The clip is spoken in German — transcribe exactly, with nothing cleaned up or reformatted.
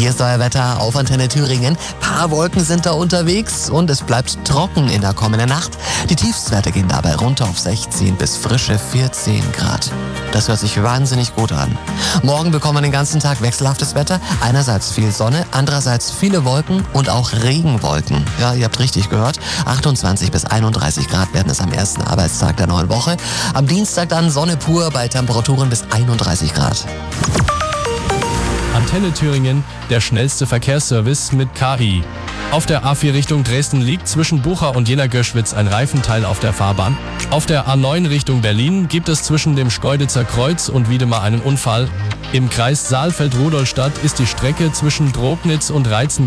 Hier ist euer Wetter auf Antenne Thüringen. Paar Wolken sind da unterwegs und es bleibt trocken in der kommenden Nacht. Die Tiefstwerte gehen dabei runter auf sechzehn bis frische vierzehn Grad. Das hört sich wahnsinnig gut an. Morgen bekommen wir den ganzen Tag wechselhaftes Wetter. Einerseits viel Sonne, andererseits viele Wolken und auch Regenwolken. Ja, ihr habt richtig gehört. achtundzwanzig bis einunddreißig Grad werden es am ersten Arbeitstag der neuen Woche. Am Dienstag dann Sonne pur bei Temperaturen bis einunddreißig Grad. Antenne Thüringen, der schnellste Verkehrsservice mit K I. Auf der A vier Richtung Dresden liegt zwischen Bucha und Jena-Göschwitz ein Reifenteil auf der Fahrbahn. Auf der A neun Richtung Berlin gibt es zwischen dem Schkeuditzer Kreuz und Wiedemar einen Unfall. Im Kreis Saalfeld-Rudolstadt ist die Strecke zwischen Drognitz und Reizen